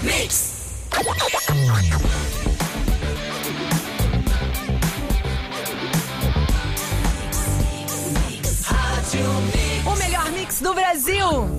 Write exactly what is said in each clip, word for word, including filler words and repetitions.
Mix. O melhor mix do Brasil.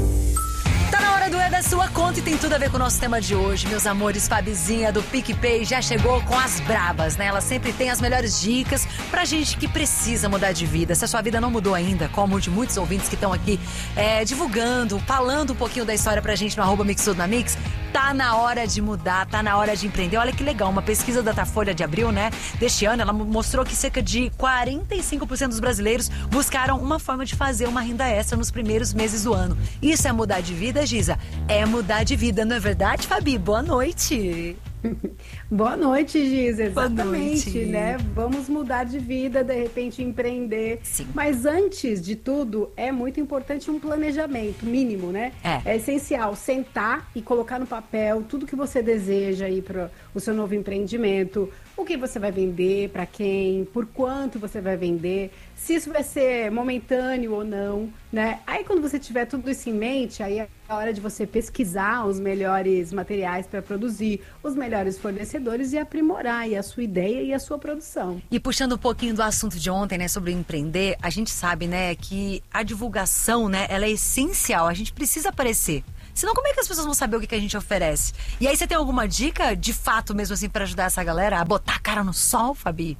Tá na hora do É da Sua Conta e tem tudo a ver com o nosso tema de hoje. Meus amores, Fabizinha do PicPay já chegou com as brabas, né? Ela sempre tem as melhores dicas pra gente que precisa mudar de vida. Se a sua vida não mudou ainda, como de muitos ouvintes que estão aqui é, divulgando, falando um pouquinho da história pra gente no arroba Mix Tudo na Mix, tá na hora de mudar, tá na hora de empreender. Olha que legal, uma pesquisa da Datafolha de abril, né, deste ano, ela mostrou que cerca de quarenta e cinco por cento dos brasileiros buscaram uma forma de fazer uma renda extra nos primeiros meses do ano. Isso é mudar de vida, Giza? É mudar de vida, não é verdade, Fabi? Boa noite! Boa noite, Giza. Exatamente, noite. né? Vamos mudar de vida, de repente empreender. Sim. Mas antes de tudo, é muito importante um planejamento mínimo, né? É. É essencial sentar e colocar no papel tudo que você deseja aí para o seu novo empreendimento. O que você vai vender, para quem, por quanto você vai vender, se isso vai ser momentâneo ou não, né? Aí quando você tiver tudo isso em mente, aí é a hora de você pesquisar os melhores materiais para produzir, os melhores fornecedores e aprimorar aí a sua ideia e a sua produção. E puxando um pouquinho do assunto de ontem, né, sobre empreender, a gente sabe, né, que a divulgação, né, ela é essencial, a gente precisa aparecer. Senão, como é que as pessoas vão saber o que, que a gente oferece? E aí, você tem alguma dica, de fato mesmo assim, para ajudar essa galera a botar a cara no sol, Fabi?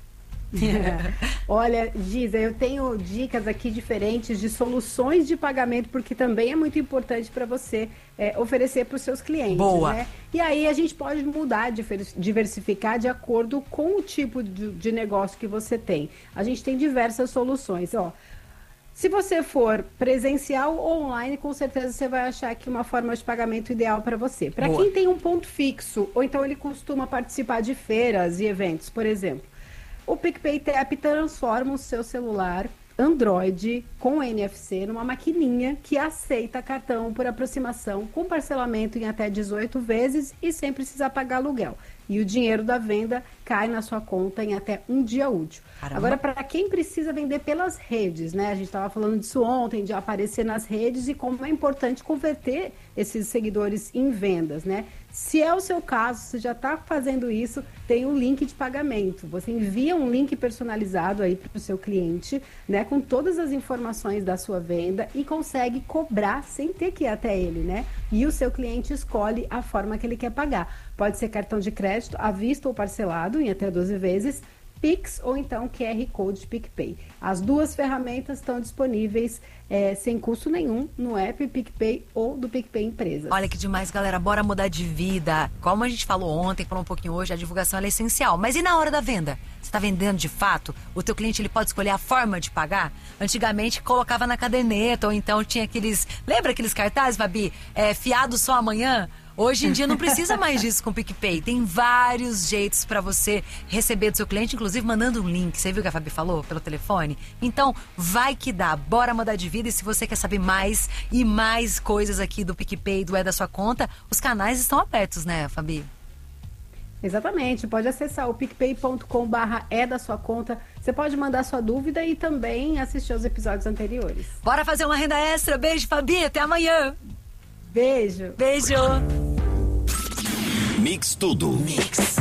É. Olha, Giza, eu tenho dicas aqui diferentes de soluções de pagamento, porque também é muito importante para você é, oferecer para os seus clientes. Boa. Né? E aí a gente pode mudar, diversificar de acordo com o tipo de, de negócio que você tem. A gente tem diversas soluções, ó. Se você for presencial ou online, com certeza você vai achar aqui uma forma de pagamento ideal para você. Para quem tem um ponto fixo, ou então ele costuma participar de feiras e eventos, por exemplo, o PicPay Tap transforma o seu celular Android com N F C numa maquininha que aceita cartão por aproximação, com parcelamento em até dezoito vezes e sem precisar pagar aluguel. E o dinheiro da venda cai na sua conta em até um dia útil. Caramba. Agora, para quem precisa vender pelas redes, né? A gente estava falando disso ontem, de aparecer nas redes e como é importante converter esses seguidores em vendas, né? Se é o seu caso, você já está fazendo isso, tem um link de pagamento. Você envia um link personalizado aí para o seu cliente, né? Com todas as informações da sua venda e consegue cobrar sem ter que ir até ele, né? E o seu cliente escolhe a forma que ele quer pagar. Pode ser cartão de crédito, à vista ou parcelado em até doze vezes, Pix ou então Q R Code PicPay. As duas ferramentas estão disponíveis é, sem custo nenhum no app PicPay ou do PicPay Empresas. Olha que demais, galera. Bora mudar de vida. Como a gente falou ontem, falou um pouquinho hoje, a divulgação ela é essencial. Mas e na hora da venda? Você está vendendo de fato? O teu cliente ele pode escolher a forma de pagar? Antigamente colocava na caderneta ou então tinha aqueles... Lembra aqueles cartazes, Fabi? É, fiado só amanhã? Hoje em dia não precisa mais disso com o PicPay. Tem vários jeitos para você receber do seu cliente, inclusive mandando um link. Você viu o que a Fabi falou pelo telefone? Então, vai que dá. Bora mudar de vida. E se você quer saber mais e mais coisas aqui do PicPay, do É da Sua Conta, os canais estão abertos, né, Fabi? Exatamente. Pode acessar o picpay ponto com barra é da sua conta. Você pode mandar sua dúvida e também assistir aos episódios anteriores. Bora fazer uma renda extra. Beijo, Fabi. Até amanhã. Beijo. Beijo. Mix Tudo. Mix.